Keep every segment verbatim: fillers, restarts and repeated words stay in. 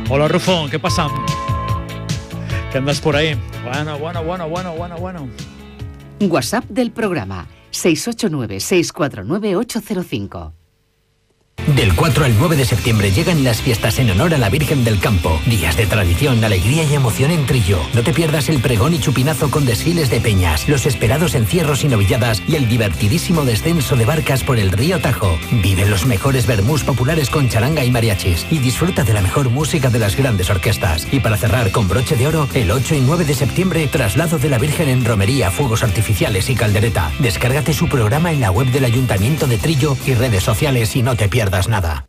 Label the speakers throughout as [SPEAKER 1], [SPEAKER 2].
[SPEAKER 1] Hola Rufo, ¿qué pasa? ¿Qué andas por ahí? Bueno, bueno, bueno, bueno, bueno, bueno.
[SPEAKER 2] WhatsApp del programa seis ocho nueve, seis cuatro nueve, ocho cero cinco.
[SPEAKER 3] Del cuatro al nueve de septiembre llegan las fiestas en honor a la Virgen del Campo. Días de tradición, alegría y emoción en Trillo. No te pierdas el pregón y chupinazo con desfiles de peñas, los esperados encierros y novilladas y el divertidísimo descenso de barcas por el río Tajo. Vive los mejores vermús populares con charanga y mariachis y disfruta de la mejor música de las grandes orquestas. Y para cerrar con broche de oro, el ocho y nueve de septiembre, traslado de la Virgen en romería, fuegos artificiales y caldereta. Descárgate su programa en la web del Ayuntamiento de Trillo y redes sociales y no te pierdas nada.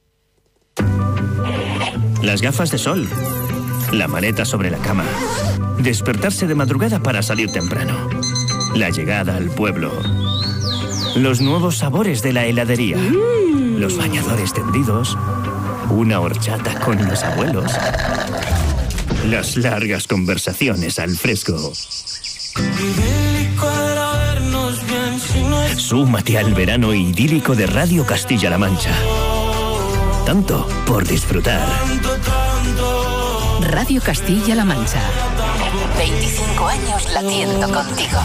[SPEAKER 4] Las gafas de sol, la maleta sobre la cama, despertarse de madrugada para salir temprano, la llegada al pueblo, los nuevos sabores de la heladería, mm. los bañadores tendidos, una horchata con los abuelos, las largas conversaciones al fresco. Súmate al verano idílico de Radio Castilla-La Mancha. Tanto por disfrutar.
[SPEAKER 2] Radio Castilla-La Mancha. veinticinco años latiendo contigo.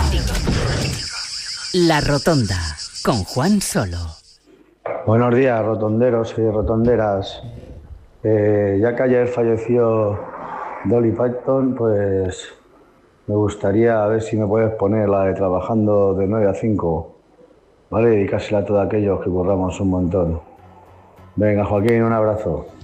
[SPEAKER 2] La Rotonda, con Juan Solo.
[SPEAKER 5] Buenos días, rotonderos y rotonderas. Eh, ya que ayer falleció Dolly Parton, pues me gustaría ver si me puedes poner la de Trabajando de nueve a cinco, ¿vale? Dedicársela a todos aquellos que curramos un montón. Venga, Joaquín, un abrazo.